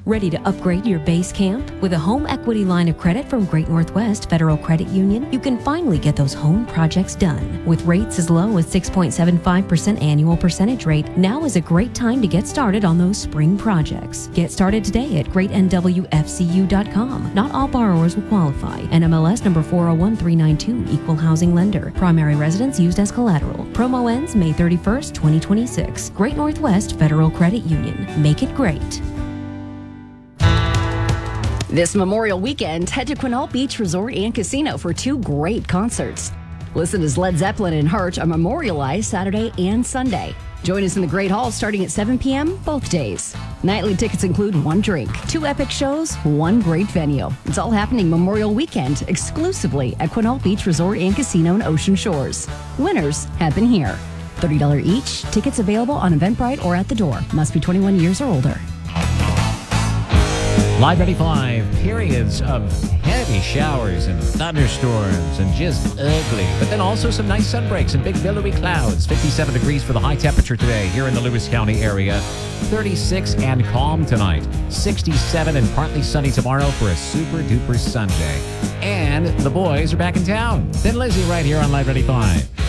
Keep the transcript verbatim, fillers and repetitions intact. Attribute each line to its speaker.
Speaker 1: Ready to upgrade your base camp? With a home equity line of credit from Great Northwest Federal Credit Union, you can finally get those home projects done. With rates as low as six point seven five percent annual percentage rate, now is a great time to get started on those spring projects. Get started today at great n w f c u dot com. Not all borrowers will qualify. N M L S number four oh one three nine two, Equal Housing Lender. Primary residence used as collateral. Promo ends May thirty-first, twenty twenty-six. Great Northwest Federal Credit Union. Make it great.
Speaker 2: This Memorial Weekend, head to Quinault Beach Resort and Casino for two great concerts. Listen as Led Zeppelin and Hurt are memorialized Saturday and Sunday. Join us in the Great Hall starting at seven p.m. both days. Nightly tickets include one drink, two epic shows, one great venue. It's all happening Memorial Weekend exclusively at Quinault Beach Resort and Casino in Ocean Shores. Winners happen here. thirty dollars each. Tickets available on Eventbrite or at the door. Must be twenty-one years or older.
Speaker 3: Live ninety-five, periods of heavy showers and thunderstorms and just ugly. But then also some nice sun breaks and big billowy clouds. fifty-seven degrees for the high temperature today here in the Lewis County area. thirty-six and calm tonight. sixty-seven and partly sunny tomorrow for a super duper Sunday. And the boys are back in town. Thin Lizzy right here on Live ninety-five.